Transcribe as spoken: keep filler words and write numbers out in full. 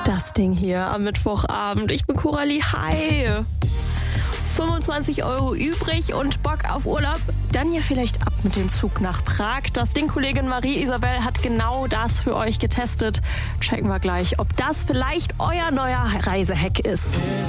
das Ding hier am Mittwochabend. Ich bin Coralie. Hi. fünfundzwanzig Euro übrig und Bock auf Urlaub? Dann ja vielleicht ab mit dem Zug nach Prag. Das Ding-Kollegin Marie-Isabel hat genau das für euch getestet. Checken wir gleich, ob das vielleicht euer neuer Reisehack ist.